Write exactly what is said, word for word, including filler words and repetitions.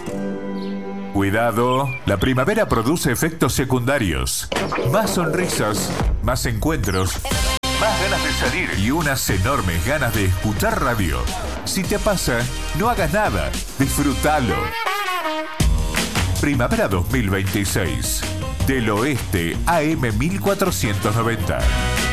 Cuidado, la primavera produce efectos secundarios. Más sonrisas, más encuentros, más ganas de salir y unas enormes ganas de escuchar radio. Si te pasa, no hagas nada, disfrútalo. Primavera dos mil veintiséis. Del Oeste A M mil cuatrocientos noventa.